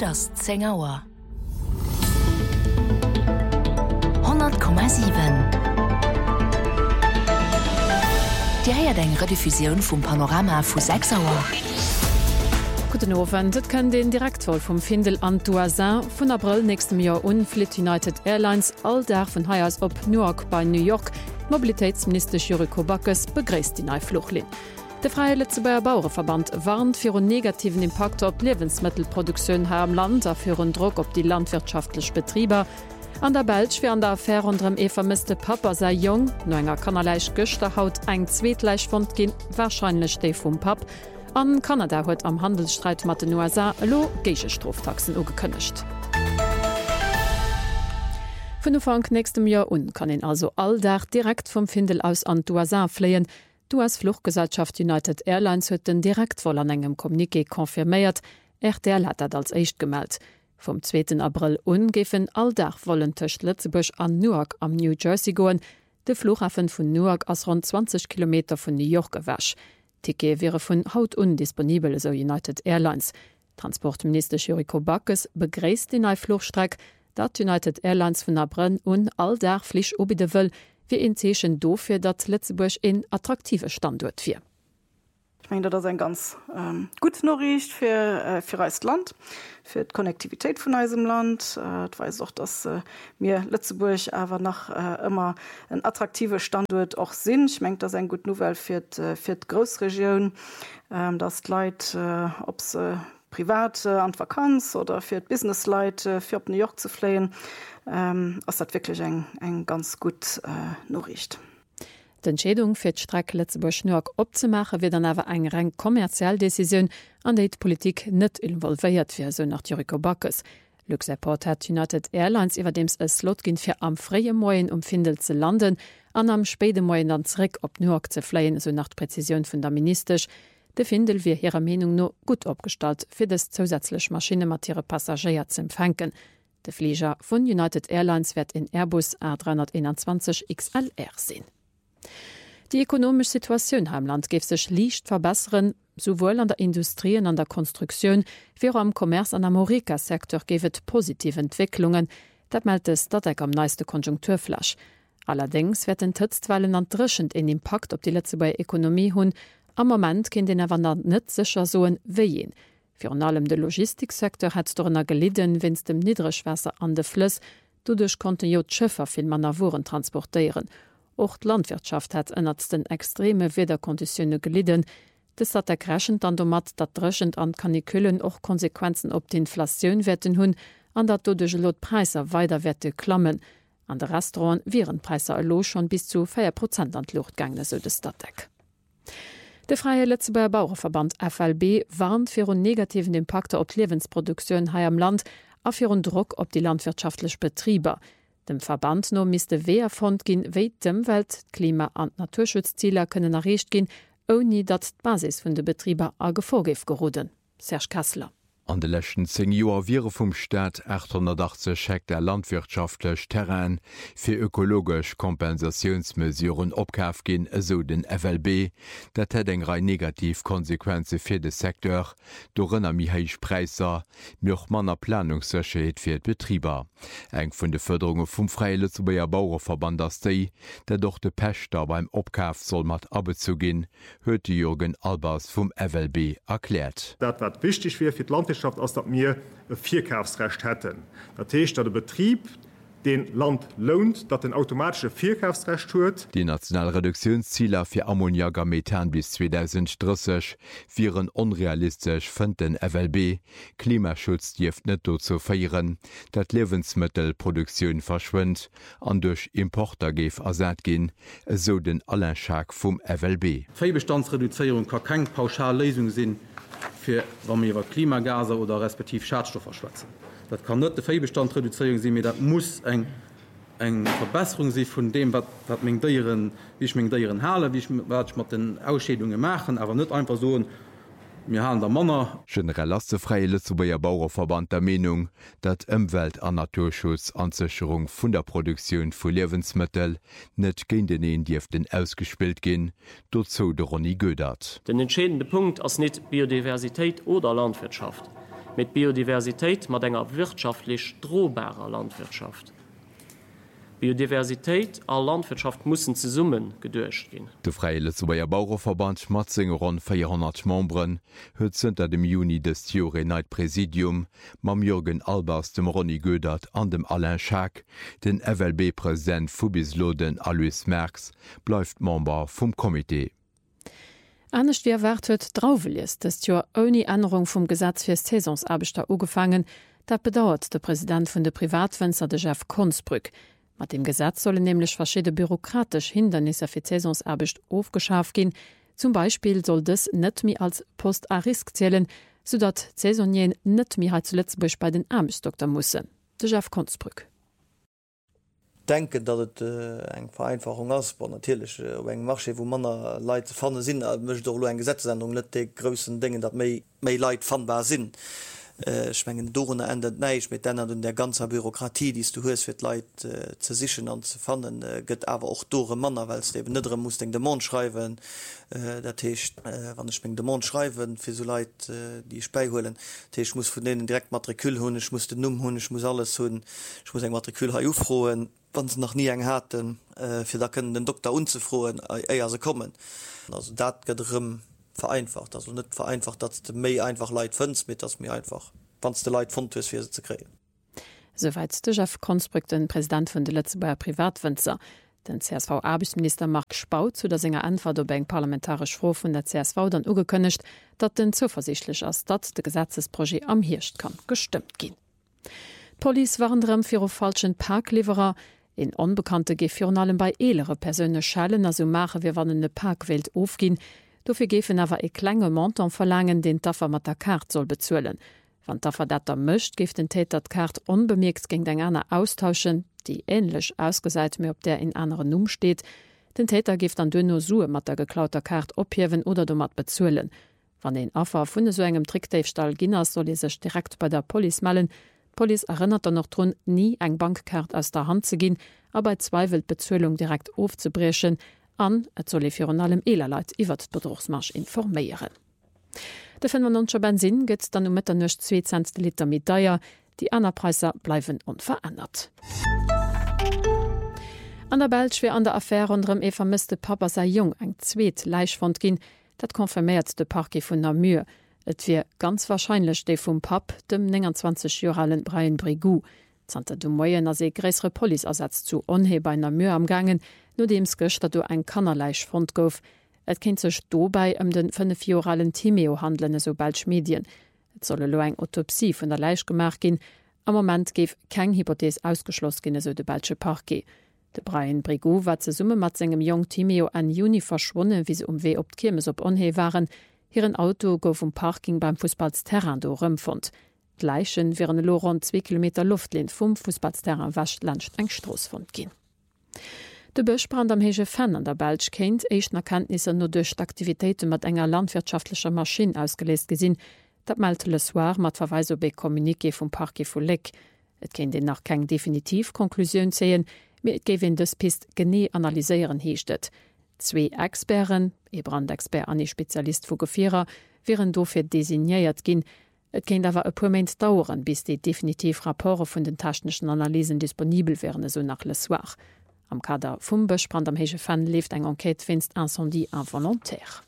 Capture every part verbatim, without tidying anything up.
Et ass zehn Auer. hundert Komma sieben. Di heiert eng Rediffusioun vum Panorama vu sechs Auer. Guten Abend, das kann den Direktor vom Findel an Douazin von April nächstem Jahr un Flit United Airlines all der von Hayas op Newark bei New York. Mobilitätsminister Juriko Backes begrüßt die neue Fluchtlin. Der Freie Letzebauer Bauernverband warnt für einen negativen Impact auf Lebensmittelproduktion hier am Land, für einen Druck auf die landwirtschaftlichen Betriebe. An der Belsch wie an der Affäre unter dem e vermisste Papa sei jung, no enger Kannerleich Gösterhaut eng Zweetleichfund gin, wahrscheinlich de vum Pap. An Kanada huet am Handelsstreit mat den U S A lo geiche Straftaxen ugekënnecht. Vun Ufang nächstem Jahr un kann en also alldach direkt vom Findel aus an U S A fleien. Du als Fluchtgesellschaft United Airlines huet den direkt voll an engem Kommuniqué konfirméiert, R T L hat dat als echt gemeldt. Vom zweiten April ungefen alldach wollen töcht Lützeburg an Newark am New Jersey goen. De Flughafen vun Newark ass rund zwanzig Kilometer vun New York gewäsch. Ticket wäre vun haut undisponibel, so United Airlines. Transportminister Juriko Backes begräst die neue Flugstreck, dat United Airlines vun April un alldach flich obide will, wie in Zeechen dofir dat Lützeburg in attraktive Standort fir. Ich meine, das ist ein ganz ähm, gutes Nachricht für, äh, für das Land, für die Konnektivität von unserem Land. Äh, ich weiß auch, dass äh, wir Lützeburg aber noch äh, immer ein attraktiver Standort auch sind. Ich meine, das ist ein gute Novelle für die, für die Großregion, äh, dass die Leute, äh, ob es äh, privat äh, an Vakanz oder für die Business-Leute, äh, für New York zu fliehen, ähm, ist das wirklich ein, ein ganz gute äh, Nachricht. Die Entscheidung für die Strecke Lützeburg-Newark abzumachen wird dann aber eine rein kommerzielle Decision, an der die Politik nicht involviert wird, so nach Juriko Backes. Luxairport hat United Airlines überdems ein Slot gehen für am freien Morgen um Findel zu landen, an am späten Morgen dann zurück auf Newark zu fliegen, so nach der Präzision von der Minister. Der Findel wird ihrer Meinung nur gut abgestellt, für das zusätzliche Maschinen mit ihren Passagieren zu empfangen. Der Flieger von United Airlines wird in Airbus A drei einundzwanzig X L R sein. Die ökonomische Situation im Land gibt sich leicht verbessern, sowohl an der Industrie und an der Konstruktion, wie auch am Kommerz- und am Horeca-Sektor gibt es positive Entwicklungen, das meldet Statec am neuesten Konjunkturflash. Allerdings werden Tützwellen entrischend einen Impact auf die Lützeburger Ökonomie haben. Am Moment können den aber nicht sicher so wie. Vor allem der Logistiksektor hat darunter gelitten, wenn es dem Niedrigwasser an den Fluss, dadurch konnten ja die Schiffer viel mehr Waren transportieren. Auch die Landwirtschaft hat ënnert den extreme Wetterkonditionen gelitten. Das hat errechnet dann damit, dass dreschend an Kaniküllen auch Konsequenzen auf die Inflation werden hun, an dat dadurch laut Preise weiter werden klammen. An der Restaurant wären Preise allo schon bis zu vier Prozent an die Luft gegangen, so das Statec. Der Freie Letzebauer Bauernverband F L B warnt für einen negativen Impact auf die Lebensproduktion hier im Land, auch für einen Druck auf die landwirtschaftlichen Betriebe. Dem Verband no misste Wehrfond gin wéi dem Welt, Klima- an Naturschutzziele können erreicht gin, ohne dat d' Basis vun de Betrieber a Gevorgif geroden. Serge Kassler. An de lechten zehn Joer wiere vum Staat achthundertachtzig Hektar landwirtschaftlech Terrain fir ökologisch Kompensationsmesuren opkaf gin, eso den F L B, dat het eng rei negativ Konsequenze fir de Sektor, dorënner mi heich Preiser, mioch manner Planungssecheet fir d Betrieber. Eng vun de Förderunge vum Freie Letzebauer Bauernverband as déi, dat doch de Pächter beim Opkaf soll mat abezugin, huet Jürgen Albers vum F L B erklärt. Dat wat wichtig wär fir d Landwirtschaft, als dat mir ein Vierkaufsrecht hätten. Das heißt, dass der Betrieb den Land lohnt, dat den automatische Vierkaufsrecht huet. Die nationale Reduktionsziele für Ammoniak und Methan bis zweitausenddreißig wären unrealistisch, fand den F L B. Klimaschutz dürft nicht dazu feiern, dass Lebensmittelproduktion verschwindet und durch Importer gef ersat gehen, so den Alain Schack vom F L B. Viehbestandsreduzierung kann keine Pauschallösung sein, für wenn wir über Klimagase oder respektive Schadstoffe schwätzen. Das kann nicht die Viehbestandsreduzierung sein, aber das muss eine ein Verbesserung sein von dem, was, was meine Dieren, wie ich meine Dieren halte, wie ich, was ich mit den Ausschädungen mache, aber nicht einfach so, wir haben da Männer. Generell ist der Freie Letzebauer Bauernverband der Meinung, dass Umwelt- und Naturschutz an Sicherung von der Produktion von Lebensmitteln nicht gegen den dürften ausgespielt gehen, dazu der Ronny Gödert. Der entscheidende Punkt ist nicht Biodiversität oder Landwirtschaft. mit Biodiversität mat enger wirtschaftlich drohbarer Landwirtschaft. Biodiversität a Landwirtschaft mussssen ze summen gedurcht gin. De Freie Letzebauer Bauernverband Schmatzinger rund vierhundert Membren huet sind dem Juni des Jure Night Präsidium mam Jürgen Albers dem Ronny Gödert an dem Alain Schack, den F L B-Präsident Fubisloden Alois Merx bleifft Member vum Komitee. Anecht wie erwartet draufeliers, dass Jo oni Änderung vum Gesetz fir Saisonsarbeiter ugefangen, dat bedauert der Präsident vun de Privatfenster de Jeff Konsbrück. Mit dem Gesetz sollen nämlich verschiedene bürokratisch Hindernisse für Saisonsarbecht aufgeschafft gehen. Zum Beispiel soll das nicht mehr als Post a Risk zählen, sodass Saisonien nicht mehr als Lützburg bei den Amtsdoktor müssen. Der Chef Konsbrück. Denken, dass es äh, eine Vereinfachung ist, aber natürlich, äh, ein Marché, wo man Leute vorne sind, äh, möchte doch nur eine Gesetzesänderung, nicht die größten Dinge, dass mehr, mehr Leute fandbar sind. Schwngen äh, Dorne endet neich mit dennner und der ganzer Bürokratie, die du hues fir Leiit äh, ze sichen an ze fannen, äh, gëtt awer auch dore Manner, weil de nëre muss de Mond schreiben, äh, dat Techt äh, wann ich de Mond schreiben, fir so Leiit äh, die Speiholen. Teech muss vun denen direkt Matrikül hunn, ich muss den Numm hunn, ich muss alles hunn, ich muss eng Matrikül ha ufroen, wann ze noch nie eng hatten, äh, fir da können den Doktor unzufroen eier se kommen. Also dat gëtëm vereinfacht, also nicht vereinfacht, dass du mehr einfach Leid findest, mit das mir einfach, wenn du Leid findest, für sie zu kriegen. Soweit der Chef Konsbrück, den Präsident von der Letzebauer Privatfenster. Den C S V-Arbeitsminister Mark Spaut zu der Sänger Antwort über ein parlamentarisch Frau von der C S V dann angekündigt, dass den zuversichtlich ist, dass das Gesetzesprojekt am Hirsch kann gestimmt gehen. Police waren drin für falschen Parklieferer. In Unbekannte geführen allem bei ältere Personen Schalen, also machen wir, wann eine Parkwelt aufgehen. Dofir gefen awer e klenge Monton verlangen, den Taffer mat der Kart soll bezuelen. Wann Taffer datter mëcht, gift den Täter Kart unbemerkt gegen deng aner austauschen, die ähnlich ausgeseit mir op der in anderen Numm steht. Den Täter gift an dünno Sue mat der geklauter Kart ophewen oder do mat bezuelen. Wann den Affer vun so engem Trickdeifstall ginnners soll sech direkt bei der Poli mellen. Poli erinnert er noch dran, nie eng Bankkart aus der Hand zu gehen, aber zweifelt Bezuelung direkt aufzubrechen. An, et soll fir an allem Elerleit iwwer d' Bedrochsmarsch informéieren. De fünfundneunzig Benzin gëtt dann um Mitter nøch zwei Cent Liter mit Deier, die Anerpreiser bleiwen unverändert. An der Belsch wie an der Affäre unterm e vermisste Papa sei jung eng zweet Leichfond ginn, dat konfirmiert de Parke vun Namur. Et wie ganz wahrscheinlich de vum Pap dem neunundzwanzig Joralen Brian Brigou. Zter du Moien as se gräsre Poliersatz zu onhe bei Namur am gangen, no dems gëcht dat du eng Kannerleich front gouf. Et kenint sech dobei ëm um den fünf Joralen Timeo handelne so Belsch Medien. Et solle lo eng Autopsie vun der Leich gemacht gin. Am moment geif keng Hypothees ausgeschloss ginne so de Belsche Parke. De Brian Brigou wat ze summe mat engem Jong Timeo an Juni verschwonnen, wie se um weh op d'Kirmes op onhe waren. Hiren Auto gouf um Parking beim Fußballsterran do rëmfund. Leichen wären lo rund zwei Kilometer Luftlehn vum Fußballsterran wascht landcht eng Strossfund gin. De Böschbrand am hege Fan an der Belsch kennt eicht Erkenntnisse nur durch Aktivitäten mat enger landwirtschaftlicher Maschine ausgelesen gesinn, dat meldte le soir mat Verweis op Kommuniqué vum Parke vu Leck. Et kennt den nach keng definitiv Konklusion zehen, mir et gewinn des Pist gene analyseieren heechtet. Zwei Experten, e Brandexpert an e Spezialist vu Gefierer, wären dofir designéiert ginn. Et kennt awer e puerment dauern, bis die definitiv Rapporte vun den technischen Analysen disponibel wären, so nach le soir. Am Kader vum Böschbrand am hege Fan left eng Enquete finst Incendie involontaire.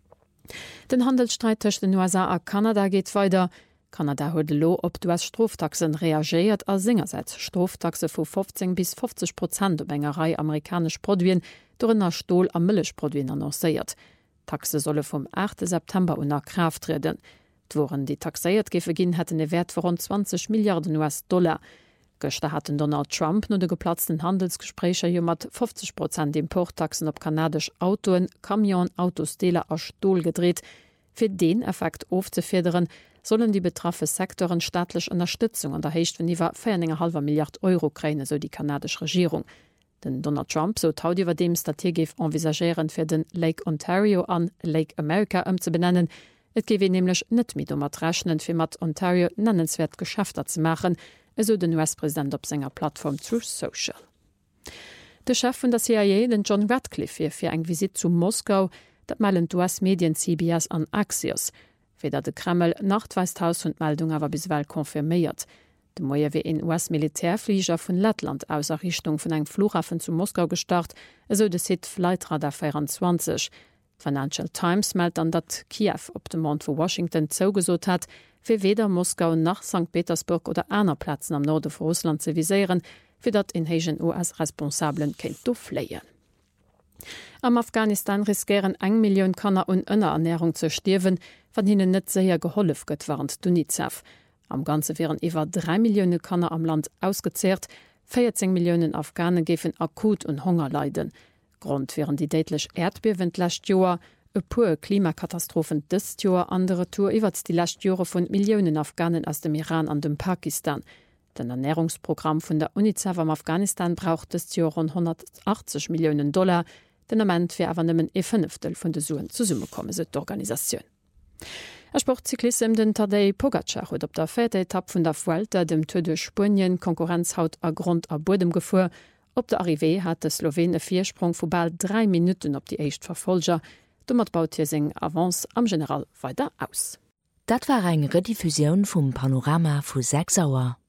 Den Handelsstreit zwischen den U S A a Kanada geht weiter. Kanada huet lo op du as Stroftaxen reagiert a singerseits Stroftaxe vu fünfzehn bis fünfzig Prozent op engerei amerikasch Produien dornner Stohl a Mëllechproduien annoncéiert. Taxe solle vom achten September unter Kraft treten. D'woren die taxéiert gefe ginn hätten e Wert vor rund zwanzig Milliarden U S-Dollar. Göchte hatten Donald Trump no de geplatzten Handelsgesprächer jo mat fünfzig Prozent Importtaxen op kanadisch Autoen, Kamion, Autosteler a Stohl gedreht. Für den Effekt aufzufedern, sollen die betraffe Sektoren staatlich Unterstützung an der Hecht von iwwer vier halber Milliard Euro kräne, so die kanadische Regierung. Den Donald Trump so taut iwwer dem strategisch envisagieren fir den Lake Ontario an Lake America um zu benennen. Et gewe nämlich net mit um mat rechnen fir mat Ontario nennenswert Geschäfter zu machen, eso den U S-Präsident op senger Plattform Truth Social. De Chef von der C I A, den John Ratcliffe, fir eng Visit zu Moskau, dat meilen U S-Medien C B S an Axios. Weder de Kreml Nachtweishaus und Meldung awer biswel konfirméiert. De Moier wie en U S-Militärflieger vun Lettland aus Errichtung vun eng Flughafen zu Moskau gestart, eso de Sit Flightradar vierundzwanzig. Financial Times meldt an dat Kiew op dem Mount vu Washington zougesot hat, fir weder Moskau nach Sankt Petersburg oder aner Plätzen am Norde vu Russland ze visieren, fir dat in hegen U S-Responsablen kenint do fléien. Am Afghanistan riskieren eng Millioun Kanner un ënner Ernährung ze stirwen, wann hinnen net séier gehollef gëtt warend Dunizef. Am ganze wären iwwer drei Millioune Kanner am Land ausgezehrt, vierzehn Millionen Afghane gefen akut und Hunger leiden. Grund wären die deitlech Erdbewen lächt Joer, e puer Klimakatastrophen dës Joer andere Tour iwwers die lächt Jore vun Millionen Afghanen aus dem Iran an dem Pakistan. Den Ernährungsprogramm vun der UNICEF am Afghanistan braucht es Jo rund hundertachtzig Millionen Dollar, den Amment fir awer nëmmen e Fënëftel vun de Suen zu Summe komme se d'Organisaioun. Er Sportcyklism den Tadej Pogacar huet op der vierte Etapp vun der Vuelta dem Tour de Spien Konkurrenzhaut a Grund a Bodem gefuer. Op der Arrivé hat de Slowene Viersprung vu bald drei Minuten op die Eicht Verfolger. Du mat baut hier seg Avance am General weiter aus. Dat war eng Rediffusion vum Panorama vu sechs Auer.